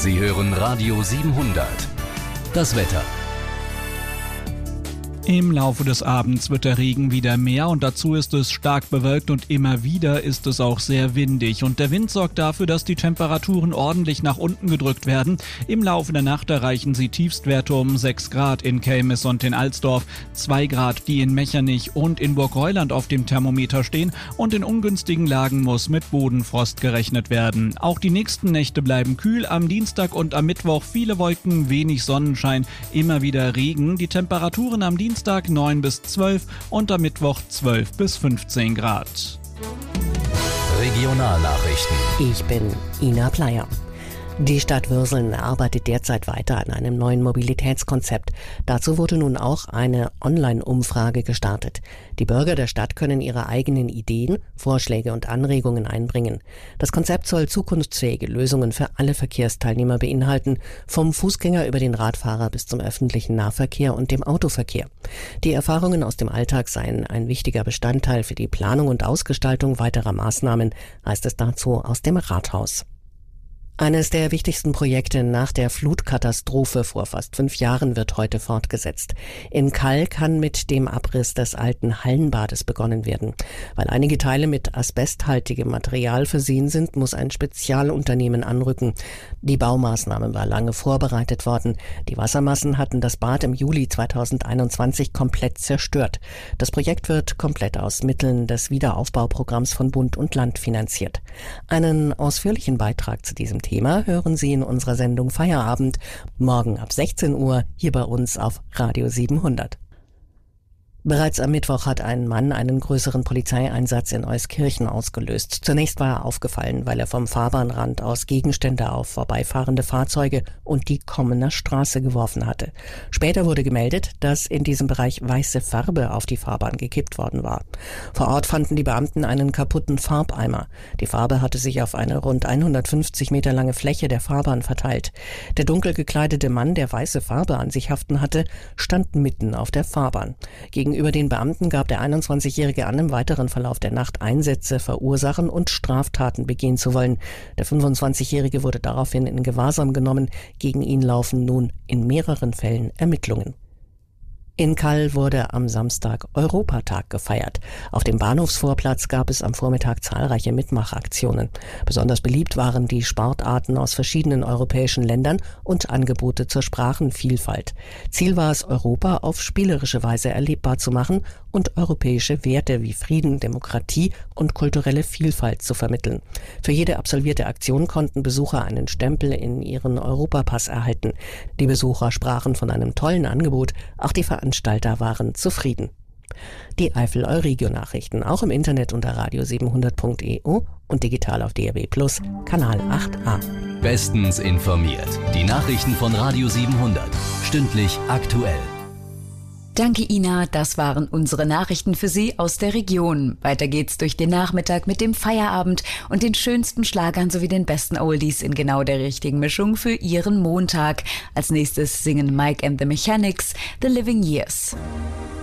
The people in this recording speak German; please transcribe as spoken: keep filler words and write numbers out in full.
Sie hören Radio siebenhundert. Das Wetter. Im Laufe des Abends wird der Regen wieder mehr und dazu ist es stark bewölkt und immer wieder ist es auch sehr windig. Und der Wind sorgt dafür, dass die Temperaturen ordentlich nach unten gedrückt werden. Im Laufe der Nacht erreichen sie Tiefstwerte um sechs Grad in Kelmis und in Alsdorf, zwei Grad, die in Mechernich und in Burgreuland auf dem Thermometer stehen, und in ungünstigen Lagen muss mit Bodenfrost gerechnet werden. Auch die nächsten Nächte bleiben kühl, am Dienstag und am Mittwoch viele Wolken, wenig Sonnenschein, immer wieder Regen. Die Temperaturen am Dienstag Dienstag neun bis zwölf und am Mittwoch zwölf bis fünfzehn Grad. Regionalnachrichten. Ich bin Ina Pleyer. Die Stadt Würseln arbeitet derzeit weiter an einem neuen Mobilitätskonzept. Dazu wurde nun auch eine Online-Umfrage gestartet. Die Bürger der Stadt können ihre eigenen Ideen, Vorschläge und Anregungen einbringen. Das Konzept soll zukunftsfähige Lösungen für alle Verkehrsteilnehmer beinhalten, vom Fußgänger über den Radfahrer bis zum öffentlichen Nahverkehr und dem Autoverkehr. Die Erfahrungen aus dem Alltag seien ein wichtiger Bestandteil für die Planung und Ausgestaltung weiterer Maßnahmen, heißt es dazu aus dem Rathaus. Eines der wichtigsten Projekte nach der Flutkatastrophe vor fast fünf Jahren wird heute fortgesetzt. In Kall kann mit dem Abriss des alten Hallenbades begonnen werden. Weil einige Teile mit asbesthaltigem Material versehen sind, muss ein Spezialunternehmen anrücken. Die Baumaßnahme war lange vorbereitet worden. Die Wassermassen hatten das Bad im Juli zweitausendeinundzwanzig komplett zerstört. Das Projekt wird komplett aus Mitteln des Wiederaufbauprogramms von Bund und Land finanziert. Einen ausführlichen Beitrag zu diesem Thema hören Sie in unserer Sendung Feierabend, morgen ab sechzehn Uhr hier bei uns auf Radio siebenhundert. Bereits am Mittwoch hat ein Mann einen größeren Polizeieinsatz in Euskirchen ausgelöst. Zunächst war er aufgefallen, weil er vom Fahrbahnrand aus Gegenstände auf vorbeifahrende Fahrzeuge und die Kommener Straße geworfen hatte. Später wurde gemeldet, dass in diesem Bereich weiße Farbe auf die Fahrbahn gekippt worden war. Vor Ort fanden die Beamten einen kaputten Farbeimer. Die Farbe hatte sich auf eine rund hundertfünfzig Meter lange Fläche der Fahrbahn verteilt. Der dunkel gekleidete Mann, der weiße Farbe an sich haften hatte, stand mitten auf der Fahrbahn. Gegen Über den Beamten gab der einundzwanzigjährige an, im weiteren Verlauf der Nacht Einsätze verursachen und Straftaten begehen zu wollen. Der fünfundzwanzigjährige wurde daraufhin in Gewahrsam genommen. Gegen ihn laufen nun in mehreren Fällen Ermittlungen. In Kall wurde am Samstag Europatag gefeiert. Auf dem Bahnhofsvorplatz gab es am Vormittag zahlreiche Mitmachaktionen. Besonders beliebt waren die Sportarten aus verschiedenen europäischen Ländern und Angebote zur Sprachenvielfalt. Ziel war es, Europa auf spielerische Weise erlebbar zu machen und europäische Werte wie Frieden, Demokratie und kulturelle Vielfalt zu vermitteln. Für jede absolvierte Aktion konnten Besucher einen Stempel in ihren Europapass erhalten. Die Besucher sprachen von einem tollen Angebot, auch die Veranstalter waren zufrieden. Die Eifel-Euregio-Nachrichten auch im Internet unter radio siebenhundert punkt e u und digital auf D A B Plus, Kanal acht a. Bestens informiert. Die Nachrichten von Radio siebenhundert. Stündlich aktuell. Danke, Ina. Das waren unsere Nachrichten für Sie aus der Region. Weiter geht's durch den Nachmittag mit dem Feierabend und den schönsten Schlagern sowie den besten Oldies in genau der richtigen Mischung für Ihren Montag. Als nächstes singen Mike and the Mechanics The Living Years.